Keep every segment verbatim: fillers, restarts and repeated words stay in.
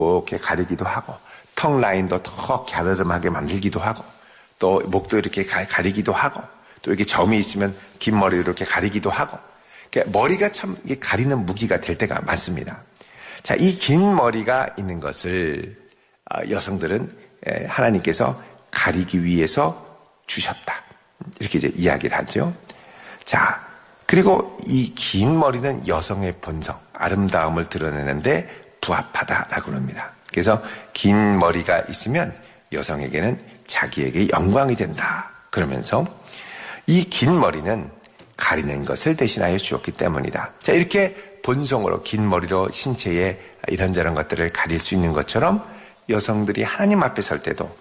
이렇게 가리기도 하고 턱 라인도 더 갸르름하게 만들기도 하고 또 목도 이렇게 가리기도 하고 또 이렇게 점이 있으면 긴 머리로 이렇게 가리기도 하고 그러니까 머리가 참 이게 가리는 무기가 될 때가 많습니다. 자, 이 긴 머리가 있는 것을 여성들은 하나님께서 가리기 위해서 주셨다. 이렇게 이제 이야기를 하죠. 자, 그리고 이 긴 머리는 여성의 본성, 아름다움을 드러내는데 부합하다라고 합니다. 그래서 긴 머리가 있으면 여성에게는 자기에게 영광이 된다. 그러면서 이 긴 머리는 가리는 것을 대신하여 주었기 때문이다. 자, 이렇게 본성으로 긴 머리로 신체에 이런저런 것들을 가릴 수 있는 것처럼 여성들이 하나님 앞에 설 때도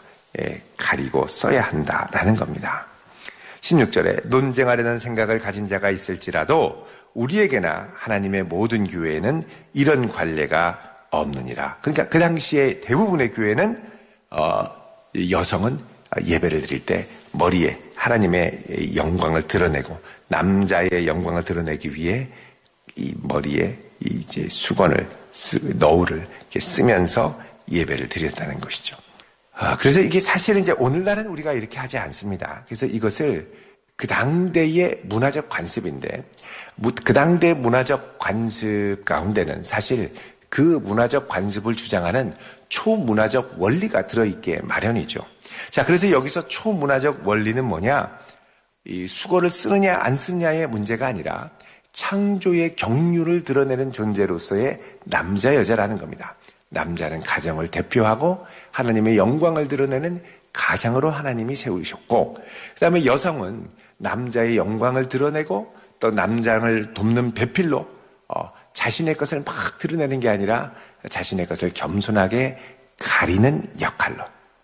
가리고 써야 한다라는 겁니다. 십육 절에 논쟁하려는 생각을 가진 자가 있을지라도 우리에게나 하나님의 모든 교회에는 이런 관례가 없느니라. 그러니까 그 당시에 대부분의 교회는 어, 여성은 예배를 드릴 때 머리에 하나님의 영광을 드러내고 남자의 영광을 드러내기 위해 이 머리에 이제 수건을 쓰, 너울을 이렇게 쓰면서 예배를 드렸다는 것이죠. 아, 그래서 이게 사실은 이제 오늘날은 우리가 이렇게 하지 않습니다. 그래서 이것을 그 당대의 문화적 관습인데 그 당대의 문화적 관습 가운데는 사실 그 문화적 관습을 주장하는 초문화적 원리가 들어있게 마련이죠. 자, 그래서 여기서 초문화적 원리는 뭐냐? 이 수건을 쓰느냐 안 쓰느냐의 문제가 아니라 창조의 경륜을 드러내는 존재로서의 남자 여자라는 겁니다. 남자는 가정을 대표하고 하나님의 영광을 드러내는 가장으로 하나님이 세우셨고 그 다음에 여성은 남자의 영광을 드러내고 또 남자를 돕는 배필로 어, 자신의 것을 막 드러내는 게 아니라 자신의 것을 겸손하게 가리는 역할로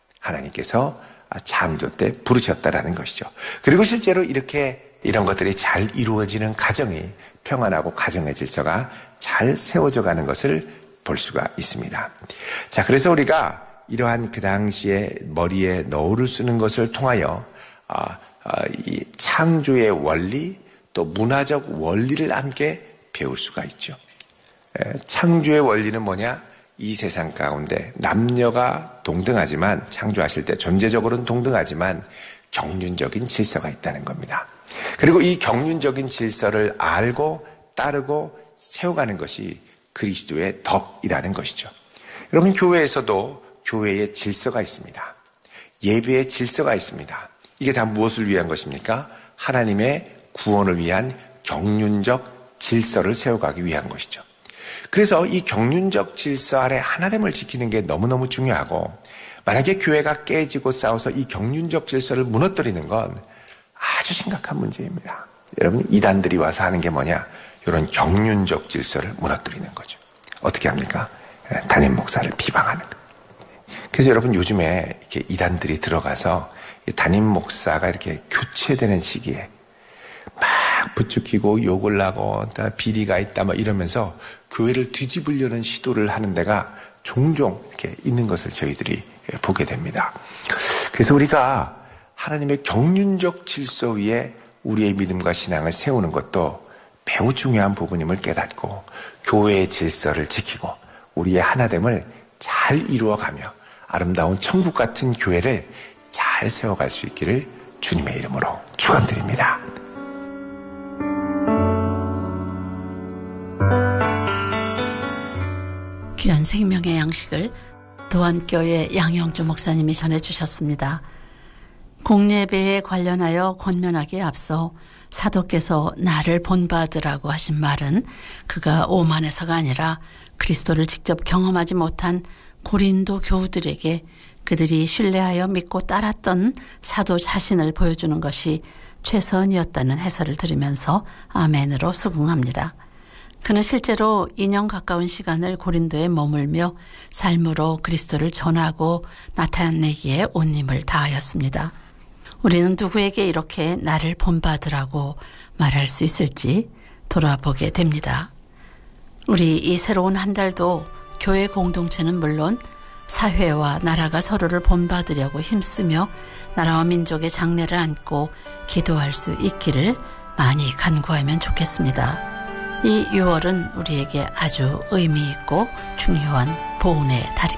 하나님께서 창조 때 부르셨다라는 것이죠. 그리고 실제로 이렇게 이런 것들이 잘 이루어지는 가정이 평안하고 가정의 질서가 잘 세워져 가는 것을 볼 수가 있습니다. 자, 그래서 우리가 이러한 그 당시에 머리에 너울을 쓰는 것을 통하여 어, 어, 이 창조의 원리 또 문화적 원리를 함께 배울 수가 있죠. 에, 창조의 원리는 뭐냐? 이 세상 가운데 남녀가 동등하지만 창조하실 때 존재적으로는 동등하지만 경륜적인 질서가 있다는 겁니다. 그리고 이 경륜적인 질서를 알고 따르고 세워가는 것이 그리스도의 덕이라는 것이죠. 여러분, 교회에서도 교회의 질서가 있습니다. 예배의 질서가 있습니다. 이게 다 무엇을 위한 것입니까? 하나님의 구원을 위한 경륜적 질서를 세워가기 위한 것이죠. 그래서 이 경륜적 질서 아래 하나됨을 지키는 게 너무너무 중요하고 만약에 교회가 깨지고 싸워서 이 경륜적 질서를 무너뜨리는 건 아주 심각한 문제입니다. 여러분, 이단들이 와서 하는 게 뭐냐? 이런 경륜적 질서를 무너뜨리는 거죠. 어떻게 합니까? 담임 목사를 비방하는 거예요. 그래서 여러분, 요즘에 이렇게 이단들이 들어가서 담임 목사가 이렇게 교체되는 시기에 막 부추기고 욕을 하고 비리가 있다 뭐 이러면서 교회를 뒤집으려는 시도를 하는 데가 종종 이렇게 있는 것을 저희들이 보게 됩니다. 그래서 우리가 하나님의 경륜적 질서 위에 우리의 믿음과 신앙을 세우는 것도 매우 중요한 부분임을 깨닫고 교회의 질서를 지키고 우리의 하나됨을 잘 이루어가며 아름다운 천국 같은 교회를 잘 세워갈 수 있기를 주님의 이름으로 축원드립니다. 귀한 생명의 양식을 도안교회 양영주 목사님이 전해주셨습니다. 공예배에 관련하여 권면하기에 앞서 사도께서 나를 본받으라고 하신 말은 그가 오만해서가 아니라 그리스도를 직접 경험하지 못한 고린도 교우들에게 그들이 신뢰하여 믿고 따랐던 사도 자신을 보여주는 것이 최선이었다는 해설을 들으면서 아멘으로 수긍합니다. 그는 실제로 이 년 가까운 시간을 고린도에 머물며 삶으로 그리스도를 전하고 나타내기에 온 힘을 다하였습니다. 우리는 누구에게 이렇게 나를 본받으라고 말할 수 있을지 돌아보게 됩니다. 우리 이 새로운 한 달도 교회 공동체는 물론 사회와 나라가 서로를 본받으려고 힘쓰며 나라와 민족의 장래를 안고 기도할 수 있기를 많이 간구하면 좋겠습니다. 이 유월은 우리에게 아주 의미 있고 중요한 복 보은의 달입니다.